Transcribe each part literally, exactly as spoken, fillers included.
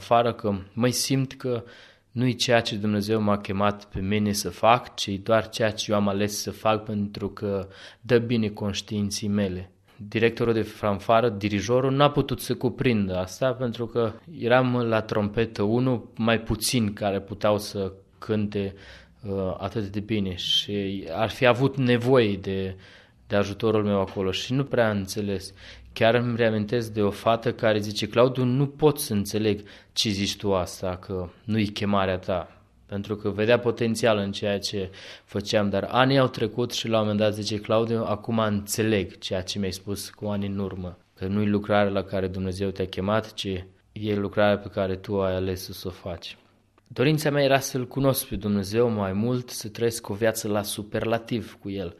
afară, că mai simt că nu-i ceea ce Dumnezeu m-a chemat pe mine să fac, ci doar ceea ce eu am ales să fac pentru că dă bine conștiinții mele. Directorul de fanfară, dirijorul, n-a putut să cuprindă asta pentru că eram la trompetă unu, mai puțin care puteau să cânte uh, atât de bine și ar fi avut nevoie de, de ajutorul meu acolo și nu prea am înțeles. Chiar îmi reamintesc de o fată care zice: Claudiu, nu pot să înțeleg ce zici tu asta, că nu-i chemarea ta. Pentru că vedea potențial în ceea ce făceam, dar anii au trecut și la un moment dat zice: Claudiu, acum înțeleg ceea ce mi-ai spus cu ani în urmă, că nu-i lucrarea la care Dumnezeu te-a chemat, ci e lucrarea pe care tu ai ales să o faci. Dorința mea era să-L cunosc pe Dumnezeu mai mult, să trăiesc o viață la superlativ cu El.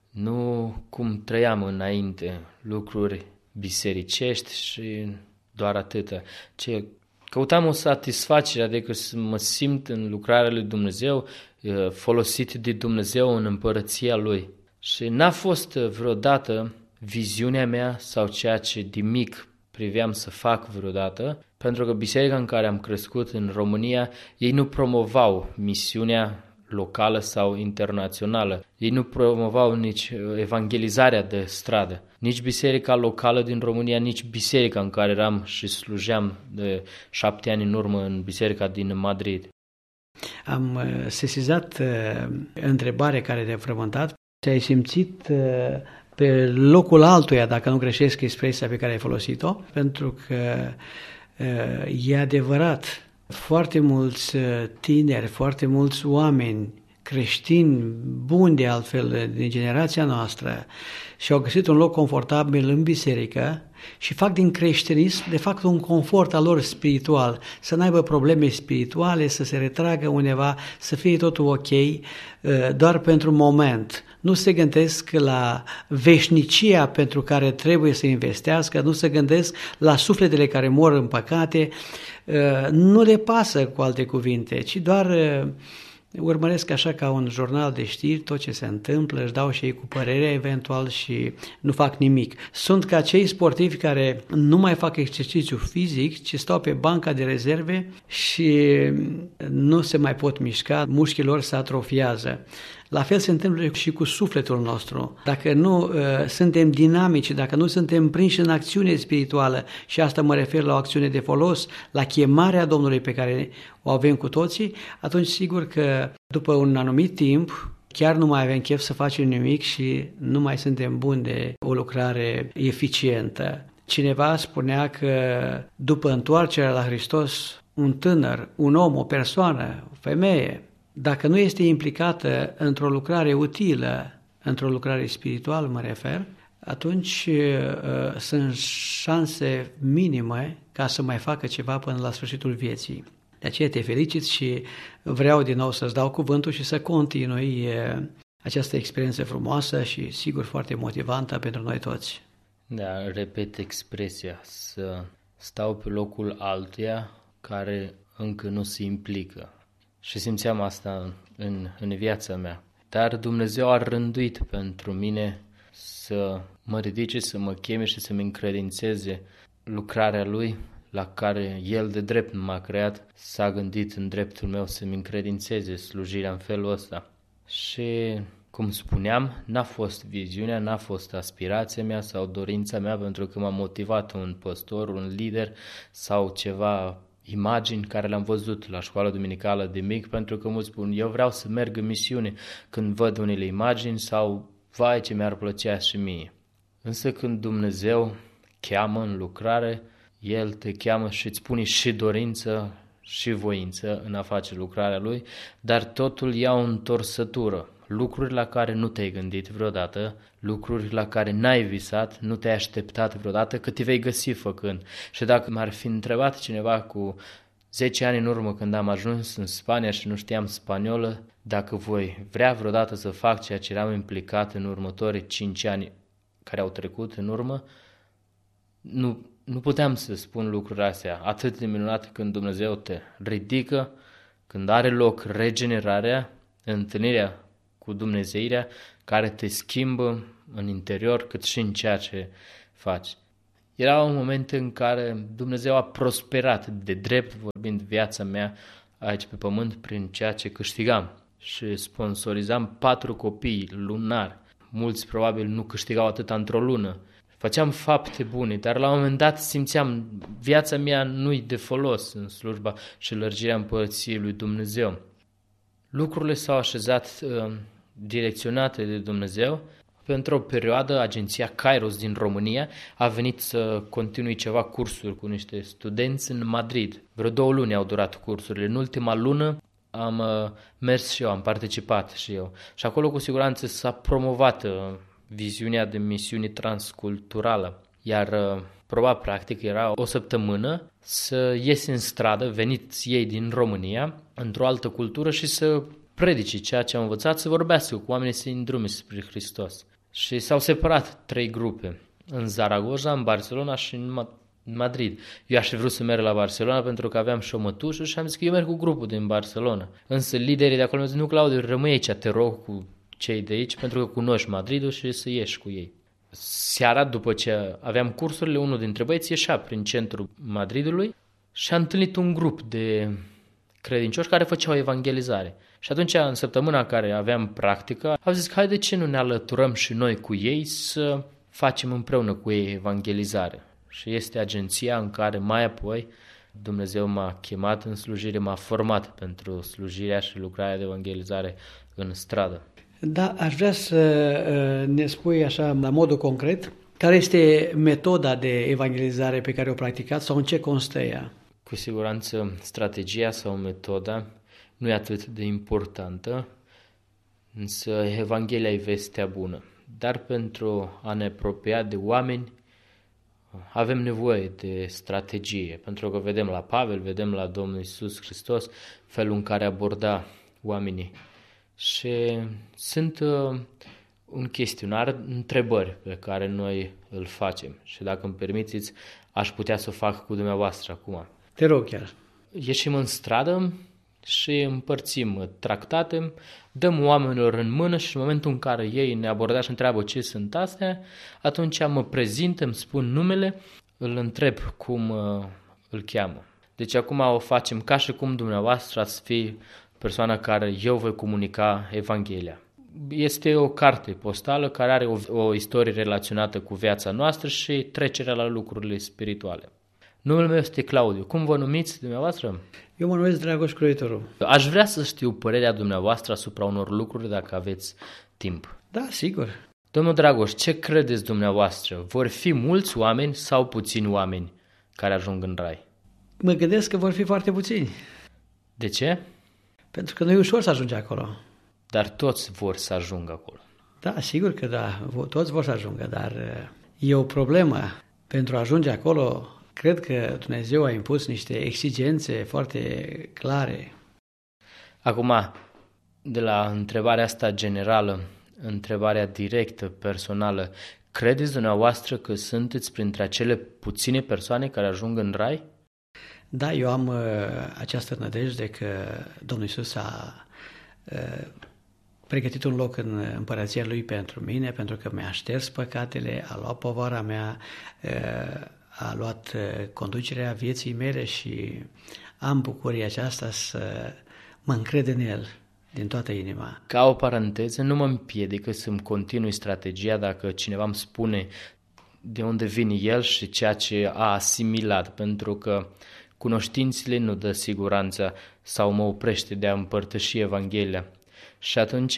Nu cum trăiam înainte, lucruri bisericești și doar atâta. Ce căutam o satisfacere, adică să mă simt în lucrarea lui Dumnezeu, folosit de Dumnezeu în împărăția Lui. Și n-a fost vreodată viziunea mea sau ceea ce de mic priveam să fac vreodată, pentru că biserica în care am crescut în România, ei nu promovau misiunea locală sau internațională. Ei nu promovau nici evangelizarea de stradă, nici biserica locală din România, nici biserica în care eram și slujeam de șapte ani în urmă în biserica din Madrid. Am sesizat uh, întrebarea care te-a frământat. Te-ai simțit uh, pe locul altuia, dacă nu greșesc expresia pe care ai folosit-o, pentru că uh, e adevărat. Foarte mulți tineri, foarte mulți oameni creștini buni de altfel din generația noastră și-au găsit un loc confortabil în biserică și fac din creștinism de fapt un confort al lor spiritual, să n-aibă probleme spirituale, să se retragă undeva, să fie totul ok, doar pentru moment. Nu se gândesc la veșnicia pentru care trebuie să investească, nu se gândesc la sufletele care mor în păcate, nu le pasă, cu alte cuvinte, ci doar urmăresc așa ca un jurnal de știri tot ce se întâmplă, își dau și ei cu părere eventual și nu fac nimic. Sunt ca cei sportivi care nu mai fac exercițiu fizic, ci stau pe banca de rezerve și nu se mai pot mișca, mușchii lor se atrofiază. La fel se întâmplă și cu sufletul nostru. Dacă nu uh, suntem dinamici, dacă nu suntem prinși în acțiune spirituală, și asta mă refer la o acțiune de folos, la chemarea Domnului pe care o avem cu toții, atunci sigur că după un anumit timp chiar nu mai avem chef să facem nimic și nu mai suntem buni de o lucrare eficientă. Cineva spunea că după întoarcerea la Hristos, un tânăr, un om, o persoană, o femeie, dacă nu este implicată într-o lucrare utilă, într-o lucrare spirituală, mă refer, atunci uh, sunt șanse minime ca să mai facă ceva până la sfârșitul vieții. De aceea te felicit și vreau din nou să-ți dau cuvântul și să continui uh, această experiență frumoasă și sigur foarte motivantă pentru noi toți. Da, repet expresia, să stau pe locul altuia care încă nu se implică. Și simțeam asta în, în viața mea. Dar Dumnezeu a rânduit pentru mine să mă ridice, să mă cheme și să-mi încredințeze lucrarea Lui, la care El de drept m-a creat, s-a gândit în dreptul meu să-mi încredințeze slujirea în felul ăsta. Și, cum spuneam, n-a fost viziunea, n-a fost aspirația mea sau dorința mea, pentru că m-a motivat un păstor, un lider sau ceva, imagini care le-am văzut la școala duminicală de mic, pentru că mulți spun, eu vreau să merg în misiune când văd unele imagini sau, vai ce mi-ar plăcea și mie. Însă când Dumnezeu cheamă în lucrare, El te cheamă și îți pune și dorință și voință în a face lucrarea Lui, dar totul ia o întorsătură. Lucruri la care nu te-ai gândit vreodată, lucruri la care n-ai visat, nu te-ai așteptat vreodată că te vei găsi făcând. Și dacă m-ar fi întrebat cineva cu zece ani în urmă când am ajuns în Spania și nu știam spaniolă, dacă voi vrea vreodată să fac ceea ce eram implicat în următorii cinci ani care au trecut în urmă, nu, nu puteam să spun lucrurile astea. Atât de minunat când Dumnezeu te ridică, când are loc regenerarea, întâlnirea cu Dumnezeirea care te schimbă în interior cât și în ceea ce faci. Era un moment în care Dumnezeu a prosperat de drept, vorbind viața mea aici pe pământ, prin ceea ce câștigam. Și sponsorizam patru copii lunar. Mulți probabil nu câștigau atâta într-o lună. Făceam fapte bune, dar la un moment dat simțeam viața mea nu-i de folos în slujba și lărgirea împărăției lui Dumnezeu. Lucrurile s-au așezat uh, direcționate de Dumnezeu. Pentru o perioadă, agenția Kairos din România a venit să continui ceva cursuri cu niște studenți în Madrid. Vreo două luni au durat cursurile. În ultima lună am uh, mers și eu, am participat și eu. Și acolo cu siguranță s-a promovat uh, viziunea de misiune transculturală. Iar uh, proba practic era o săptămână să iesi în stradă, veniți ei din România, într-o altă cultură și să predice ceea ce au învățat, să vorbească cu oamenii, să-i îndrume spre Hristos. Și s-au separat trei grupe, în Zaragoza, în Barcelona și în Madrid. Eu aș fi vrut să merg la Barcelona pentru că aveam și o mătușă și am zis că eu merg cu grupul din Barcelona. Însă liderii de acolo mi-au zis, nu, Claudiu, rămâi aici, te rog, cu cei de aici, pentru că cunoști Madridul și să ieși cu ei. Seara, după ce aveam cursurile, unul dintre băieți ieșea prin centrul Madridului și a întâlnit un grup de credincioși care făceau evangelizare. Și atunci, în săptămâna în care aveam practică, au zis că hai, de ce nu ne alăturăm și noi cu ei să facem împreună cu ei evangelizare. Și este agenția în care mai apoi Dumnezeu m-a chemat în slujire, m-a format pentru slujirea și lucrarea de evangelizare în stradă. Da, aș vrea să ne spui așa, la modul concret, care este metoda de evangelizare pe care o practicați sau în ce constă ea? Cu siguranță strategia sau metoda nu e atât de importantă, însă Evanghelia e vestea bună. Dar pentru a ne apropia de oameni avem nevoie de strategie, pentru că vedem la Pavel, vedem la Domnul Iisus Hristos felul în care aborda oamenii. Și sunt uh, un chestionar, întrebări pe care noi îl facem. Și dacă îmi permiteți, aș putea să o fac cu dumneavoastră acum. Te rog chiar. Ieșim în stradă și împărțim tractate, dăm oamenilor în mână și în momentul în care ei ne abordează și întreabă ce sunt astea, atunci mă prezint, îmi spun numele, îl întreb cum uh, îl cheamă. Deci acum o facem ca și cum dumneavoastră ați fi persoana care eu voi comunica Evanghelia. Este o carte postală care are o, o istorie relaționată cu viața noastră și trecerea la lucrurile spirituale. Numele meu este Claudiu. Cum vă numiți dumneavoastră? Eu mă numesc Dragoș Croitorul. Aș vrea să știu părerea dumneavoastră asupra unor lucruri dacă aveți timp. Da, sigur. Domnul Dragoș, ce credeți dumneavoastră? Vor fi mulți oameni sau puțini oameni care ajung în rai? Mă gândesc că vor fi foarte puțini. De ce? Pentru că nu e ușor să ajungi acolo. Dar toți vor să ajungă acolo. Da, sigur că da, toți vor să ajungă, dar e o problemă. Pentru a ajunge acolo, cred că Dumnezeu a impus niște exigențe foarte clare. Acum, de la întrebarea asta generală, întrebarea directă, personală, credeți dumneavoastră că sunteți printre acele puține persoane care ajung în rai? Da, eu am uh, această nădejde că Domnul Iisus a uh, pregătit un loc în împărăția Lui pentru mine, pentru că mi-a șters păcatele, a luat povara mea, uh, a luat uh, conducerea vieții mele și am bucuria aceasta să mă încred în El din toată inima. Ca o paranteză, nu mă împiedică să-mi continui strategia dacă cineva îmi spune de unde vine el și ceea ce a asimilat, pentru că cunoștințele nu dă siguranța sau mă oprește de a împărtăși Evanghelia. Și atunci,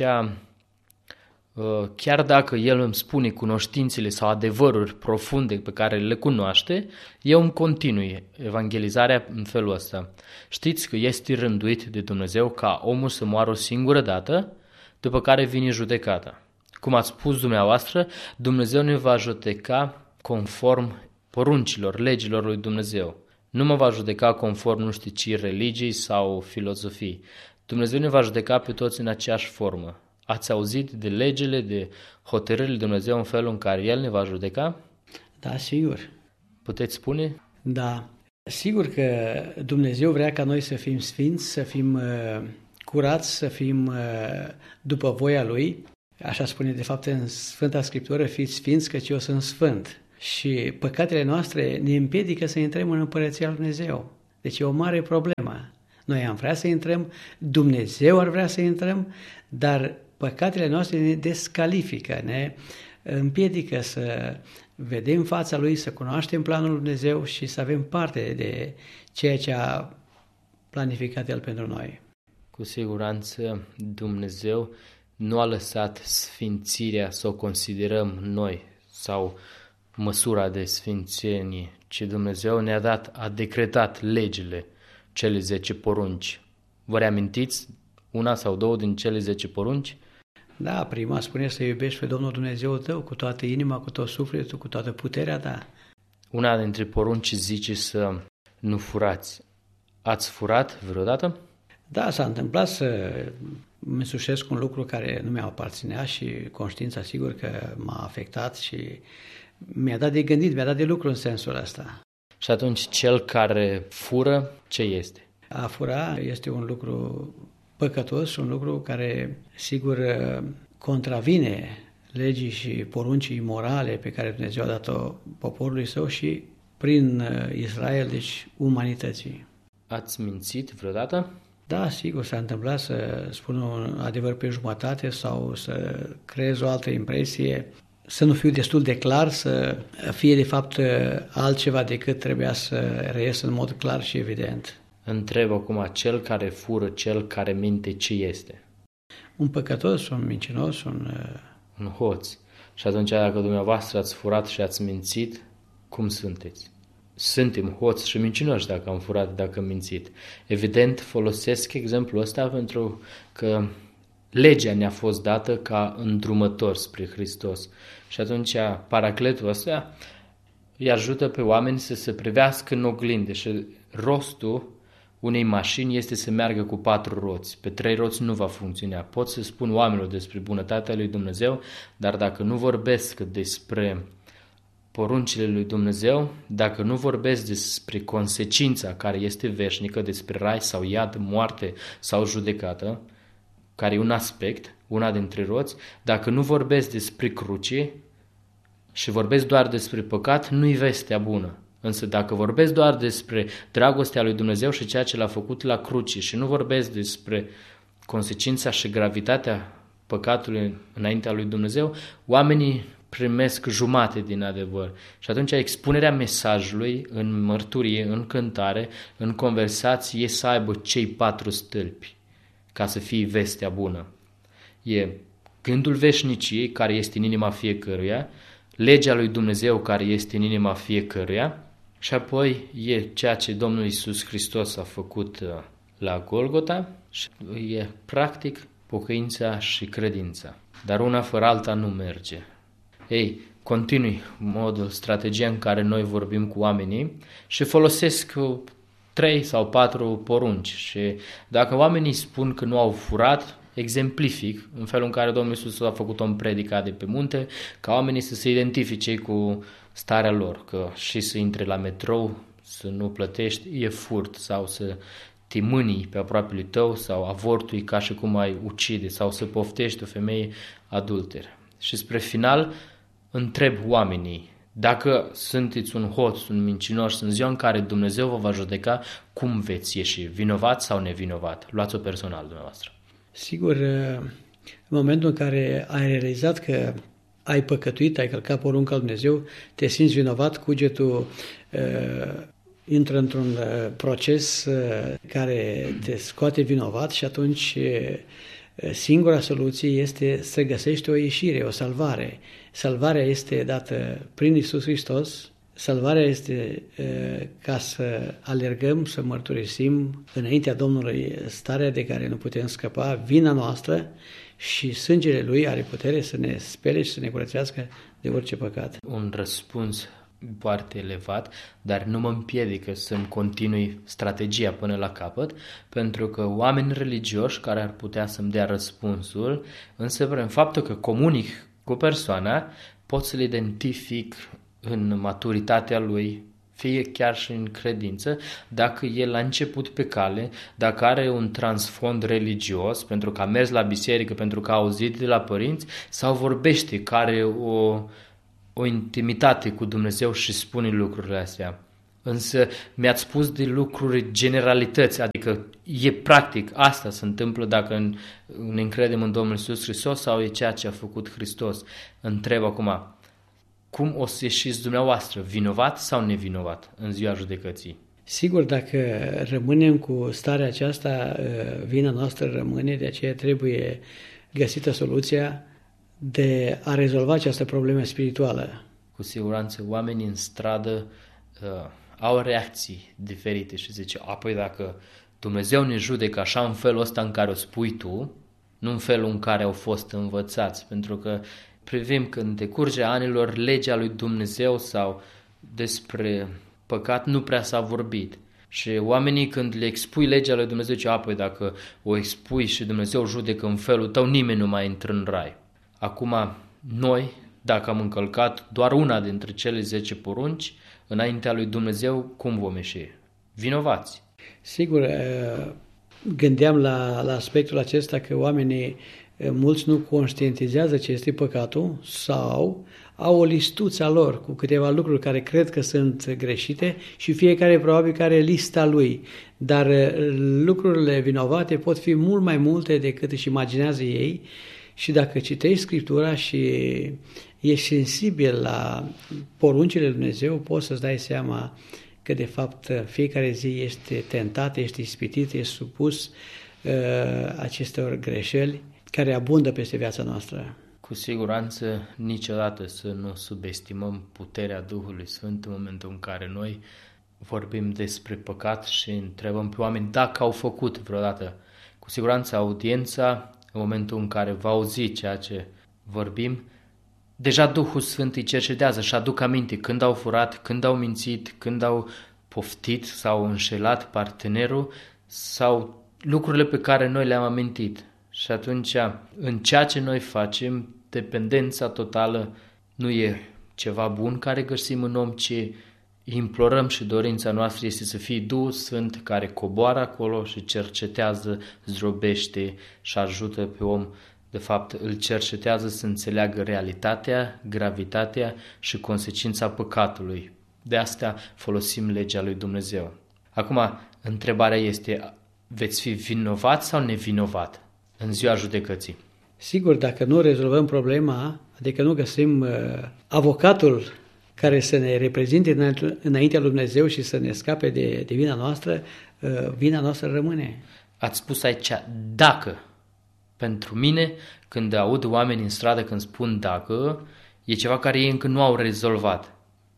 chiar dacă el îmi spune cunoștințele sau adevăruri profunde pe care le cunoaște, eu îmi continui evangelizarea în felul ăsta. Știți că este rânduit de Dumnezeu ca omul să moară o singură dată, după care vine judecata. Cum ați spus dumneavoastră, Dumnezeu ne va judeca conform poruncilor, legilor lui Dumnezeu. Nu mă va judeca conform nu știu ce religii sau filozofii. Dumnezeu ne va judeca pe toți în aceeași formă. Ați auzit de legile, de hotărârile lui Dumnezeu în felul în care El ne va judeca? Da, sigur. Puteți spune? Da. Sigur că Dumnezeu vrea ca noi să fim sfinți, să fim uh, curați, să fim uh, după voia Lui. Așa spune de fapt în Sfânta Scriptură, fiți sfinți căci eu sunt sfânt. și păcatele noastre ne împiedică să intrăm în Împărăția lui Dumnezeu. Deci e o mare problemă. Noi am vrea să intrăm, Dumnezeu ar vrea să intrăm, dar păcatele noastre ne descalifică, ne împiedică să vedem fața Lui, să cunoaștem planul lui Dumnezeu și să avem parte de ceea ce a planificat El pentru noi. Cu siguranță Dumnezeu nu a lăsat sfințirea să o considerăm noi sau măsura de sfințenie, ci Dumnezeu ne-a dat, a decretat legile, cele zece porunci. Vă reamintiți una sau două din cele zece porunci? Da, prima spune să iubești pe Domnul Dumnezeul tău cu toată inima, cu tot sufletul, cu toată puterea ta. Una dintre porunci zice să nu furați. Ați furat vreodată? Da, s-a întâmplat să îmi însușesc un lucru care nu mi-a aparținea și conștiința sigur că m-a afectat și mi-a dat de gândit, mi-a dat de lucru în sensul ăsta. Și atunci cel care fură, ce este? A fura este un lucru păcătos, un lucru care sigur contravine legii și poruncii morale pe care Dumnezeu a dat-o poporului său și prin Israel, deci umanității. Ați mințit vreodată? Da, sigur, s-a întâmplat să spun un adevăr pe jumătate sau să creez o altă impresie, să nu fiu destul de clar, să fie de fapt altceva decât trebuia să reiasă în mod clar și evident. Întreb acum, cel care fură, cel care minte, ce este? Un păcătos, un mincinos, un... Un hoț. Și atunci dacă dumneavoastră ați furat și ați mințit, cum sunteți? Suntem hoți și mincinoși dacă am furat, dacă am mințit. Evident, folosesc exemplul ăsta pentru că legea ne-a fost dată ca îndrumător spre Hristos. Și atunci paracletul ăsta îi ajută pe oameni să se privească în oglindă și rostul unei mașini este să meargă cu patru roți. Pe trei roți nu va funcționa. Pot să spun oamenilor despre bunătatea lui Dumnezeu, dar dacă nu vorbesc despre poruncile lui Dumnezeu, dacă nu vorbesc despre consecința care este veșnică, despre rai sau iad, moarte sau judecată, care e un aspect, una dintre roți, dacă nu vorbesc despre cruce și vorbesc doar despre păcat, nu-i vestea bună. Însă dacă vorbesc doar despre dragostea lui Dumnezeu și ceea ce l-a făcut la cruce și nu vorbesc despre consecința și gravitatea păcatului înaintea lui Dumnezeu, oamenii primesc jumate din adevăr. Și atunci expunerea mesajului în mărturie, în cântare, în conversație e să aibă cei patru stâlpi ca să fie vestea bună. E gândul veșniciei care este în inima fiecăruia, legea lui Dumnezeu care este în inima fiecăruia și apoi e ceea ce Domnul Iisus Hristos a făcut la Golgota și e practic pocăința și credința. Dar una fără alta nu merge. Ei, continui modul, strategia în care noi vorbim cu oamenii și folosesc trei sau patru porunci și dacă oamenii spun că nu au furat, exemplific în felul în care Domnul Iisus a făcut-o în predica de pe munte, ca oamenii să se identifice cu starea lor, că și să intre la metrou, să nu plătești, e furt, sau să te mânii pe aproapele tău, sau avortul e ca și cum ai ucide, sau să poftești o femeie adulteră. Și spre final întreb oamenii, dacă sunteți un hoț, un mincinoș, în ziua în care Dumnezeu vă va judeca, cum veți ieși, vinovat sau nevinovat? Luați-o personal dumneavoastră. Sigur, în momentul în care ai realizat că ai păcătuit, ai călcat porunca lui Dumnezeu, te simți vinovat, cugetul uh, intră într-un uh, proces uh, care te scoate vinovat și atunci uh, singura soluție este să găsești o ieșire, o salvare. Salvarea este dată prin Iisus Hristos. Salvarea este uh, ca să alergăm, să mărturisim înaintea Domnului starea de care nu putem scăpa, vina noastră, și sângele Lui are putere să ne spele și să ne curățească de orice păcat. Un răspuns foarte elevat, dar nu mă împiedică să-mi continui strategia până la capăt, pentru că oameni religioși care ar putea să-mi dea răspunsul, însă prin faptul că comunic cu persoana, pot să-l identific în maturitatea lui, fie chiar și în credință, dacă el a început pe cale, dacă are un transfond religios, pentru că a mers la biserică, pentru că a auzit de la părinți, sau vorbește, că are o o intimitate cu Dumnezeu și spune lucrurile astea. Însă mi-ați spus de lucruri generalități, adică e practic, asta se întâmplă dacă ne încredem în Domnul Iisus Hristos sau e ceea ce a făcut Hristos. Întreb acum, cum o să ieșiți dumneavoastră, vinovat sau nevinovat în ziua judecății? Sigur, dacă rămânem cu starea aceasta, vina noastră rămâne, de aceea trebuie găsită soluția de a rezolva această problemă spirituală. Cu siguranță oamenii în stradă uh, au reacții diferite și zice, apoi dacă Dumnezeu ne judecă așa în felul ăsta în care o spui tu, nu în felul în care au fost învățați, pentru că privim că în decurgerea anilor legea lui Dumnezeu sau despre păcat nu prea s-a vorbit. Și oamenii când le expui legea lui Dumnezeu, zice, apoi dacă o expui și Dumnezeu judecă în felul tău, nimeni nu mai intră în rai. Acum, noi, dacă am încălcat doar una dintre cele zece porunci, înaintea lui Dumnezeu, cum vom ieși? Vinovați. Sigur, gândeam la, la aspectul acesta că oamenii, mulți nu conștientizează ce este păcatul sau au o listuță a lor cu câteva lucruri care cred că sunt greșite și fiecare probabil că are lista lui. Dar lucrurile vinovate pot fi mult mai multe decât își imaginează ei și dacă citești Scriptura și ești sensibil la poruncile lui Dumnezeu, poți să-ți dai seama că de fapt fiecare zi este tentat, este ispitit, este supus uh, acestor greșeli care abundă peste viața noastră. Cu siguranță niciodată să nu subestimăm puterea Duhului Sfânt în momentul în care noi vorbim despre păcat și întrebăm pe oameni dacă au făcut vreodată. Cu siguranță audiența, în momentul în care va auzi ceea ce vorbim, deja Duhul Sfânt îi cercetează și aduc aminte când au furat, când au mințit, când au poftit sau înșelat partenerul sau lucrurile pe care noi le-am amintit. Și atunci, în ceea ce noi facem, dependența totală nu e ceva bun care găsim în om, ci implorăm și dorința noastră este să fie Duhul Sfânt care coboară acolo și cercetează, zdrobește și ajută pe om. De fapt, îl cercetează să înțeleagă realitatea, gravitatea și consecința păcatului. De asta folosim legea lui Dumnezeu. Acum, întrebarea este, veți fi vinovat sau nevinovat în ziua judecății? Sigur, dacă nu rezolvăm problema, adică nu găsim uh, avocatul care să ne reprezinte înaintea lui Dumnezeu și să ne scape de, de vina noastră, uh, vina noastră rămâne. Ați spus aici, dacă. Pentru mine, când aud oameni în stradă când spun dacă, e ceva care ei încă nu au rezolvat.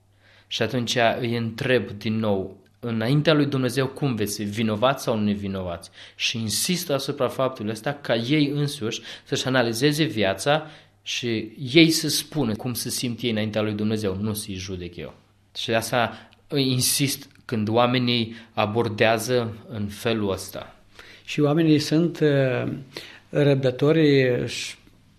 Și atunci îi întreb din nou, înaintea lui Dumnezeu cum veți fi, vinovați sau nevinovați? Și insist asupra faptului ăsta ca ei însuși să-și analizeze viața și ei să spună cum se simt ei înaintea lui Dumnezeu, nu să-i judec eu. Și de asta insist când oamenii abordează în felul ăsta. Și oamenii sunt uh, răbdători, își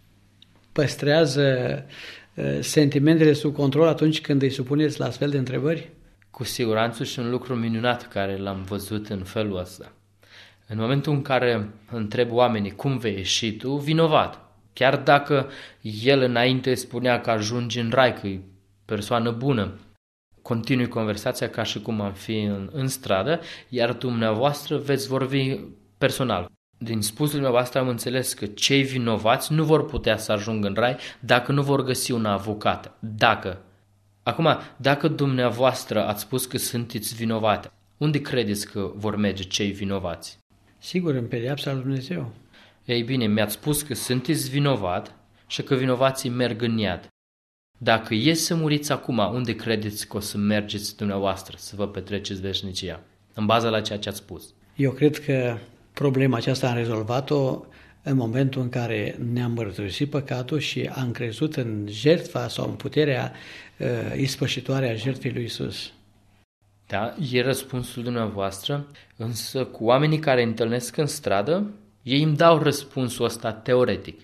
păstrează uh, sentimentele sub control atunci când îi supuneți la astfel de întrebări? Cu siguranță și un lucru minunat care l-am văzut în felul ăsta. În momentul în care întreb oamenii cum vei ieși tu, vinovat. Chiar dacă el înainte spunea că ajungi în rai, că e persoană bună, continui conversația ca și cum am fi în, în stradă, iar dumneavoastră veți vorbi personal. Din spusul dumneavoastră am înțeles că cei vinovați nu vor putea să ajungă în rai dacă nu vor găsi un avocat. Dacă. Acum, dacă dumneavoastră ați spus că sunteți vinovate, unde credeți că vor merge cei vinovați? Sigur, în pedeapsa lui Dumnezeu. Ei bine, mi-ați spus că sunteți vinovat și că vinovații merg în iad. Dacă e să muriți acum, unde credeți că o să mergeți dumneavoastră să vă petreceți veșnicia? În baza la ceea ce ați spus. Eu cred că problema aceasta am rezolvat-o în momentul în care ne-am mărturisit păcatul și am crezut în jertfa sau în puterea uh, ispășitoare a jertfei lui Iisus. Da, e răspunsul dumneavoastră, însă cu oamenii care întâlnesc în stradă, ei îmi dau răspunsul ăsta teoretic.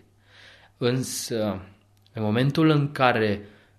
Însă, în momentul în care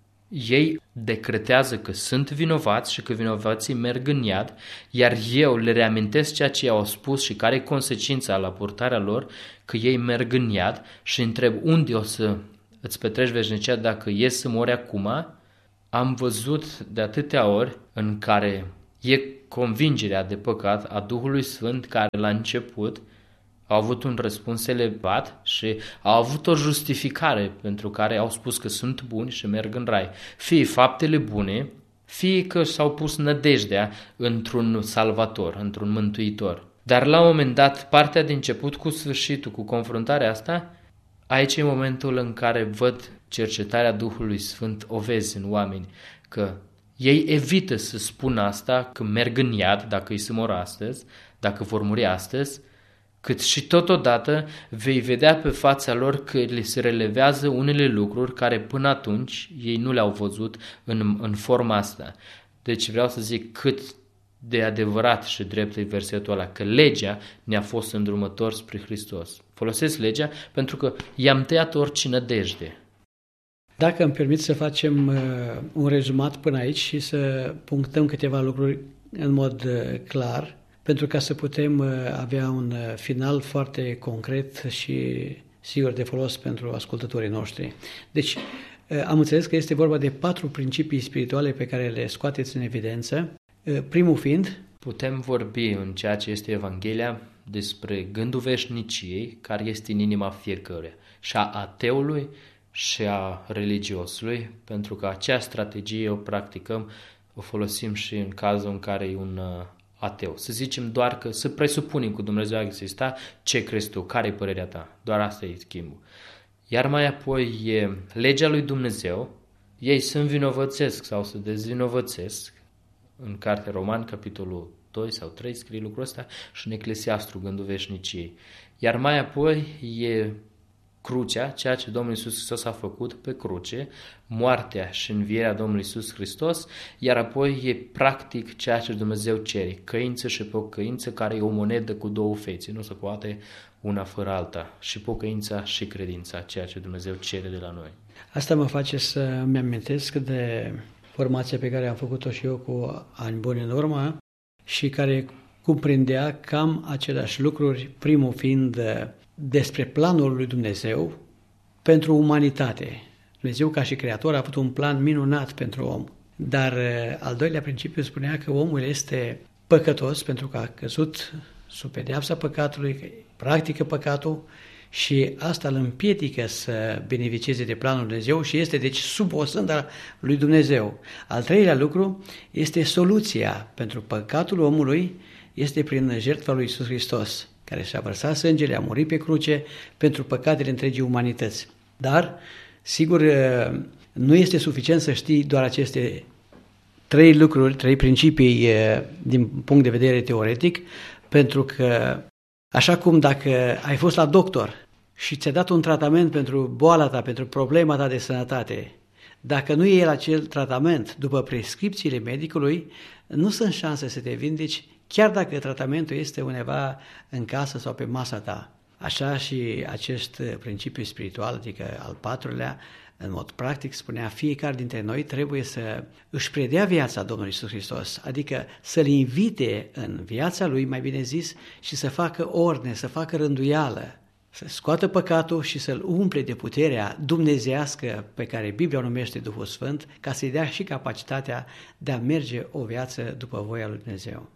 ei decretează că sunt vinovați și că vinovații merg în iad, iar eu le reamintesc ceea ce au spus și care e consecința la purtarea lor, că ei merg în iad și întreb unde o să îți petreci veșnicia dacă ies să mori acum, am văzut de atâtea ori în care e convingerea de păcat a Duhului Sfânt care la început au avut un răspuns elevat și au avut o justificare pentru care au spus că sunt buni și merg în rai. Fie faptele bune, fie că s-au pus nădejdea într-un salvator, într-un mântuitor. Dar la un moment dat, partea de început cu sfârșitul, cu confruntarea asta, aici e momentul în care văd cercetarea Duhului Sfânt, o vezi în oameni, că ei evită să spună asta, că merg în iad dacă îi se mor astăzi, dacă vor muri astăzi, cât și totodată vei vedea pe fața lor că le se relevează unele lucruri care până atunci ei nu le-au văzut în, în forma asta. Deci vreau să zic cât de adevărat și drept e versetul ăla, că legea ne-a fost îndrumător spre Hristos. Folosesc legea pentru că i-am tăiat orice nădejde. Dacă îmi permit să facem uh, un rezumat până aici și să punctăm câteva lucruri în mod uh, clar, pentru ca să putem uh, avea un uh, final foarte concret și sigur de folos pentru ascultătorii noștri. Deci, uh, am înțeles că este vorba de patru principii spirituale pe care le scoateți în evidență. Uh, primul fiind... Putem vorbi în ceea ce este Evanghelia despre gândul veșniciei care este în inima fiecăruia, și a ateului și a religiosului, pentru că acea strategie o practicăm, o folosim și în cazul în care e un uh, ateu. Să zicem doar că, să presupunem că Dumnezeu a existat, ce crezi tu, care e părerea ta? Doar asta e schimbul. Iar mai apoi e legea lui Dumnezeu, ei se învinovățesc sau se dezvinovățesc, în Cartea Roman, capitolul doi sau trei, scrie lucrul ăsta, și în Eclesiastru, gândul veșniciei. Iar mai apoi e crucea, ceea ce Domnul Iisus Hristos a făcut pe cruce, moartea și învierea Domnului Iisus Hristos, iar apoi e practic ceea ce Dumnezeu cere, căință și pocăință, care e o monedă cu două fețe, nu se poate una fără alta, și pocăința și credința, ceea ce Dumnezeu cere de la noi. Asta mă face să-mi amintesc de formația pe care am făcut-o și eu cu ani buni în urmă și care cuprindea cam aceleași lucruri, primul fiind despre planul lui Dumnezeu pentru umanitate. Dumnezeu ca și creator a avut un plan minunat pentru om, dar al doilea principiu spunea că omul este păcătos pentru că a căzut sub pedeapsa păcatului, că practică păcatul și asta îl împiedică să beneficieze de planul lui Dumnezeu și este deci sub o sânda lui Dumnezeu. Al treilea lucru este soluția pentru păcatul omului, este prin jertfa lui Iisus Hristos, care și-a vărsat sângele, a murit pe cruce pentru păcatele întregii umanități. Dar, sigur, nu este suficient să știi doar aceste trei lucruri, trei principii din punct de vedere teoretic, pentru că, așa cum dacă ai fost la doctor și ți-a dat un tratament pentru boala ta, pentru problema ta de sănătate, dacă nu iei acel tratament după prescripțiile medicului, nu sunt șanse să te vindeci, chiar dacă tratamentul este undeva în casă sau pe masa ta. Așa și acest principiu spiritual, adică al patrulea, în mod practic spunea, fiecare dintre noi trebuie să își predea viața Domnului Iisus Hristos, adică să-L invite în viața Lui, mai bine zis, și să facă ordine, să facă rânduială, să scoată păcatul și să-L umple de puterea dumnezeiască pe care Biblia o numește Duhul Sfânt, ca să-i dea și capacitatea de a merge o viață după voia lui Dumnezeu.